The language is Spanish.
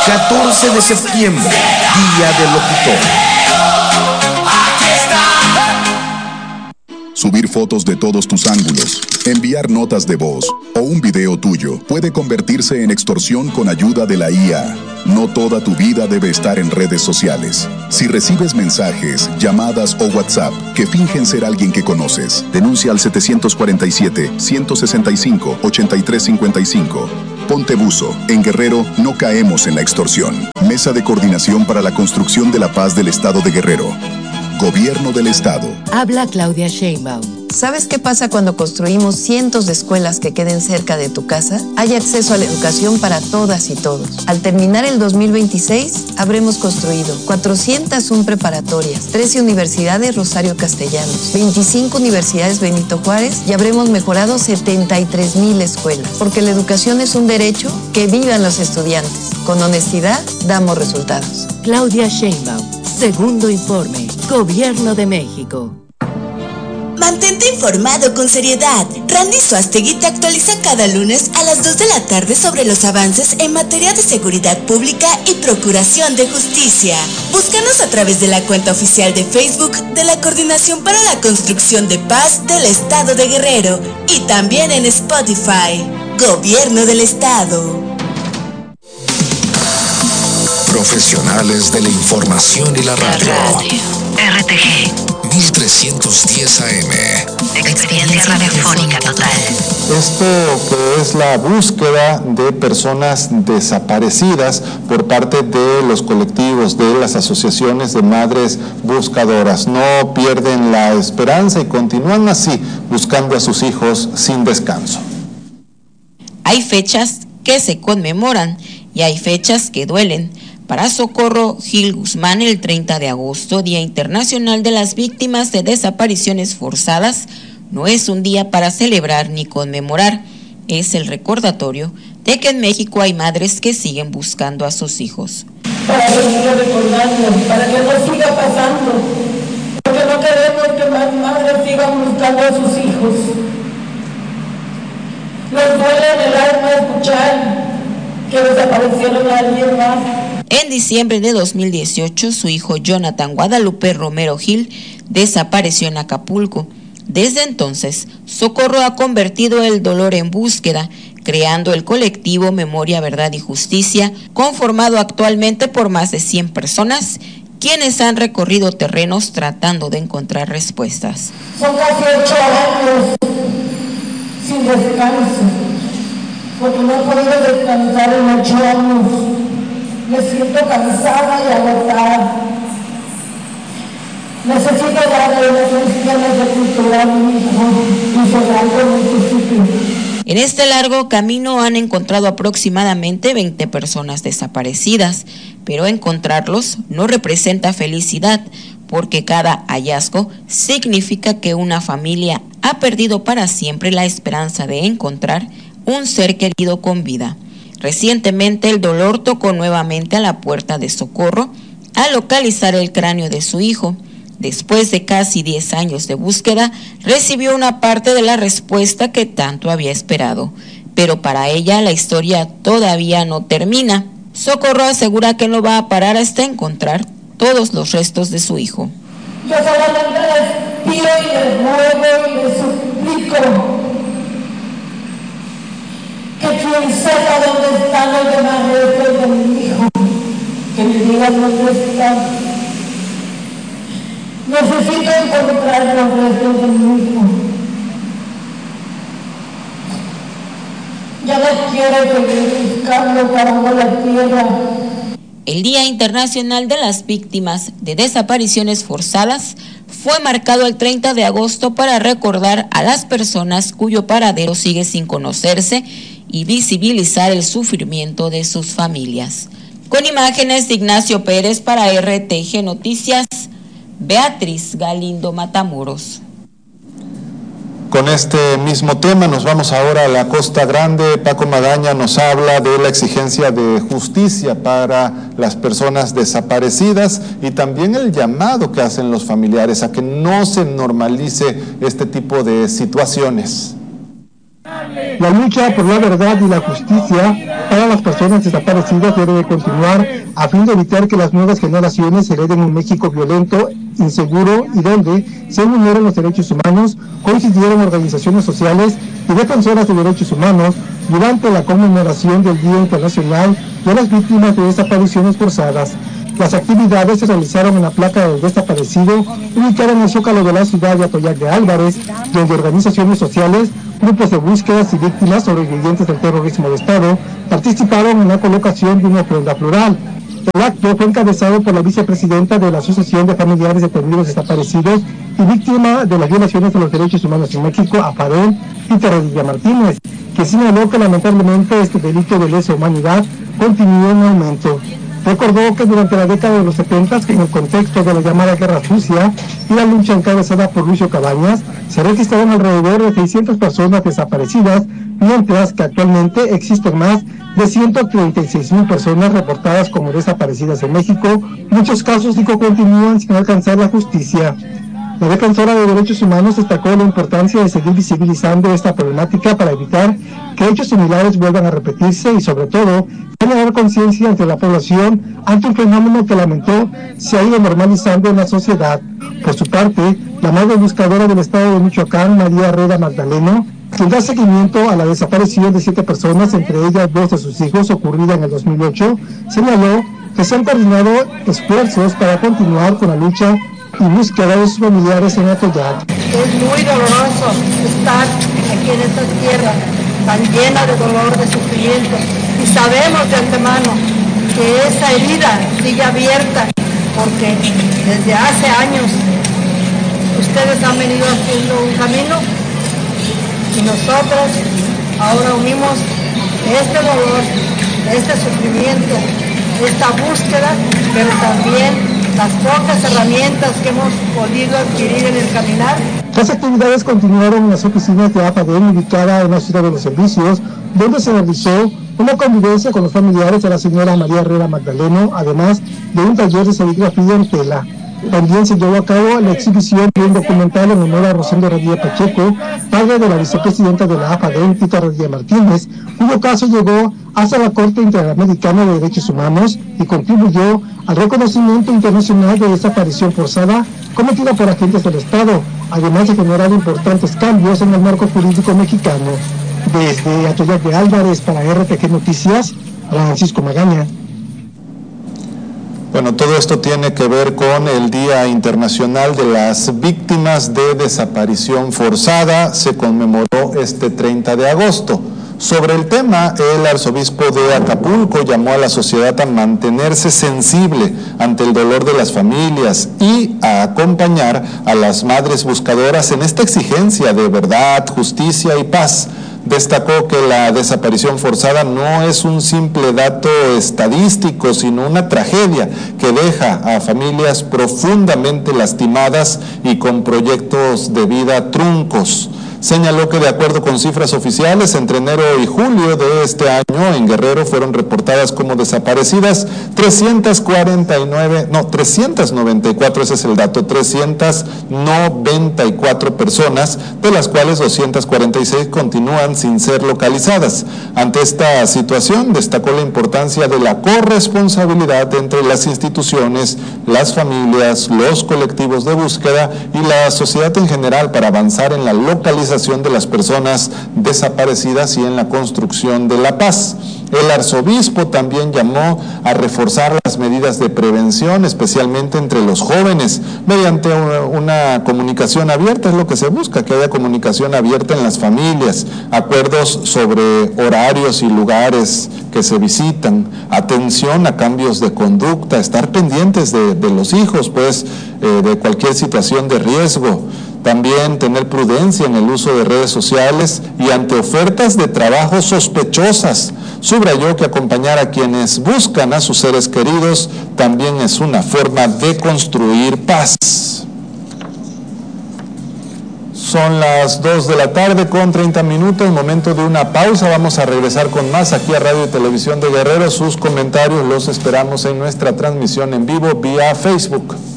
14 de septiembre, Día del Locutor. Subir fotos de todos tus ángulos, enviar notas de voz o un video tuyo puede convertirse en extorsión con ayuda de la IA. No toda tu vida debe estar en redes sociales. Si recibes mensajes, llamadas o WhatsApp que fingen ser alguien que conoces, denuncia al 747-165-8355. Ponte buzo. En Guerrero no caemos en la extorsión. Mesa de Coordinación para la Construcción de la Paz del Estado de Guerrero. Gobierno del Estado. Habla Claudia Sheinbaum. ¿Sabes qué pasa cuando construimos cientos de escuelas que queden cerca de tu casa? Hay acceso a la educación para todas y todos. Al terminar el 2026, habremos construido 401 preparatorias, 13 universidades Rosario Castellanos, 25 universidades Benito Juárez y habremos mejorado 73,000 escuelas. Porque la educación es un derecho, que vivan los estudiantes. Con honestidad, damos resultados. Claudia Sheinbaum. Segundo informe. Gobierno de México. Mantente informado con seriedad. Randy Suastegui te actualiza cada lunes a las 2 de la tarde sobre los avances en materia de seguridad pública y procuración de justicia. Búscanos a través de la cuenta oficial de Facebook de la Coordinación para la Construcción de Paz del Estado de Guerrero y también en Spotify. Gobierno del Estado. Profesionales de la información y la radio. RTG 1310 AM. Experiencia radiofónica total. Esto que es la búsqueda de personas desaparecidas por parte de los colectivos, de las asociaciones de madres buscadoras. No pierden la esperanza y continúan así buscando a sus hijos sin descanso. Hay fechas que se conmemoran y hay fechas que duelen. Para Socorro Gil Guzmán, el 30 de agosto, Día Internacional de las Víctimas de Desapariciones Forzadas, no es un día para celebrar ni conmemorar, es el recordatorio de que en México hay madres que siguen buscando a sus hijos. Para seguir recordando, para que no siga pasando, porque no queremos que más madres sigan buscando a sus hijos. Nos duele en el alma escuchar que desaparecieron a alguien más. En diciembre de 2018, su hijo Jonathan Guadalupe Romero Gil desapareció en Acapulco. Desde entonces, Socorro ha convertido el dolor en búsqueda, creando el colectivo Memoria, Verdad y Justicia, conformado actualmente por más de 100 personas, quienes han recorrido terrenos tratando de encontrar respuestas. Son casi 8 años sin descanso, porque no he podido descansar en 8 años. Me siento cansada y agotada. Necesito darle unas lecciones de cultura a mi hijo y sobre algo necesito. En este largo camino han encontrado aproximadamente 20 personas desaparecidas, pero encontrarlos no representa felicidad, porque cada hallazgo significa que una familia ha perdido para siempre la esperanza de encontrar un ser querido con vida. Recientemente el dolor tocó nuevamente a la puerta de Socorro al localizar el cráneo de su hijo. Después de casi 10 años de búsqueda, recibió una parte de la respuesta que tanto había esperado. Pero para ella la historia todavía no termina. Socorro asegura que no va a parar hasta encontrar todos los restos de su hijo. Yo solamente les pido y les ruego y les suplico que quien sepa dónde están los demás restos de mi hijo, que me digan dónde están. Necesito encontrar los restos de mi hijo. Ya no quiero seguir buscando bajo la tierra. El Día Internacional de las Víctimas de Desapariciones Forzadas fue marcado el 30 de agosto para recordar a las personas cuyo paradero sigue sin conocerse y visibilizar el sufrimiento de sus familias. Con imágenes de Ignacio Pérez para RTG Noticias, Beatriz Galindo Matamoros. Con este mismo tema nos vamos ahora a la Costa Grande. Paco Magaña nos habla de la exigencia de justicia para las personas desaparecidas y también el llamado que hacen los familiares a que no se normalice este tipo de situaciones. La lucha por la verdad y la justicia para las personas desaparecidas debe de continuar a fin de evitar que las nuevas generaciones hereden un México violento, inseguro y donde se vulneran los derechos humanos, coincidieron organizaciones sociales y defensoras de derechos humanos durante la conmemoración del Día Internacional de las Víctimas de Desapariciones Forzadas. Las actividades se realizaron en la placa del desaparecido, ubicada en el Zócalo de la ciudad de Atoyac de Álvarez, donde organizaciones sociales, grupos de búsquedas y víctimas sobrevivientes del terrorismo de Estado participaron en la colocación de una ofrenda floral. El acto fue encabezado por la vicepresidenta de la Asociación de Familiares Detenidos Desaparecidos y Víctimas de las Violaciones de los Derechos Humanos en México, AFADEN, Tita Rodríguez Martínez, que señaló que lamentablemente este delito de lesa humanidad continúa en aumento. Recordó que durante la década de los 70, en el contexto de la llamada Guerra Sucia y la lucha encabezada por Lucio Cabañas, se registraron alrededor de 600 personas desaparecidas, mientras que actualmente existen más de 136,000 personas reportadas como desaparecidas en México. Muchos casos, dijo, continúan sin alcanzar la justicia. La defensora de derechos humanos destacó la importancia de seguir visibilizando esta problemática para evitar que hechos similares vuelvan a repetirse y, sobre todo, generar conciencia entre la población ante un fenómeno que lamentó se ha ido normalizando en la sociedad. Por su parte, la madre buscadora del estado de Michoacán, María Herrera Magdaleno, quien da seguimiento a la desaparición de 7 personas, entre ellas 2 de sus hijos, ocurrida en el 2008, señaló que se han coordinado esfuerzos para continuar con la lucha y búsqueda de sus familiares en Atoyac. Es muy doloroso estar aquí en esta tierra tan llena de dolor, de sufrimiento, y sabemos de antemano que esa herida sigue abierta porque desde hace años ustedes han venido haciendo un camino y nosotros ahora unimos este dolor, este sufrimiento, esta búsqueda, pero también las pocas herramientas que hemos podido adquirir en el caminar. Las actividades continuaron en las oficinas de AFADEN, ubicada en la Ciudad de los Servicios, donde se realizó una convivencia con los familiares de la señora María Herrera Magdaleno, además de un taller de serigrafía en tela. También se llevó a cabo la exhibición de un documental en honor a Rosendo Rodríguez Pacheco, padre de la vicepresidenta de la AFADEN, Tita Rodríguez Martínez, cuyo caso llegó hasta la Corte Interamericana de Derechos Humanos y contribuyó al reconocimiento internacional de desaparición forzada cometida por agentes del Estado, además de generar importantes cambios en el marco jurídico mexicano. Desde Atoyac de Álvarez para RTG Noticias, Francisco Magaña. Bueno, todo esto tiene que ver con el Día Internacional de las Víctimas de Desaparición Forzada. Se conmemoró este 30 de agosto. Sobre el tema, el arzobispo de Acapulco llamó a la sociedad a mantenerse sensible ante el dolor de las familias y a acompañar a las madres buscadoras en esta exigencia de verdad, justicia y paz. Destacó que la desaparición forzada no es un simple dato estadístico, sino una tragedia que deja a familias profundamente lastimadas y con proyectos de vida truncos. Señaló que de acuerdo con cifras oficiales, entre enero y julio de este año en Guerrero fueron reportadas como desaparecidas 394, ese es el dato, 394 personas, de las cuales 246 continúan sin ser localizadas. Ante esta situación, destacó la importancia de la corresponsabilidad entre las instituciones, las familias, los colectivos de búsqueda y la sociedad en general para avanzar en la localización de las personas desaparecidas y en la construcción de la paz. El arzobispo también llamó a reforzar las medidas de prevención, especialmente entre los jóvenes, mediante una comunicación abierta. Es lo que se busca, que haya comunicación abierta en las familias, acuerdos sobre horarios y lugares que se visitan, atención a cambios de conducta, estar pendientes de los hijos, pues, de cualquier situación de riesgo. También tener prudencia en el uso de redes sociales y ante ofertas de trabajo sospechosas. Subrayó que acompañar a quienes buscan a sus seres queridos también es una forma de construir paz. Son las 2 de la tarde con 30 minutos, momento de una pausa. Vamos a regresar con más aquí a Radio y Televisión de Guerrero. Sus comentarios los esperamos en nuestra transmisión en vivo vía Facebook.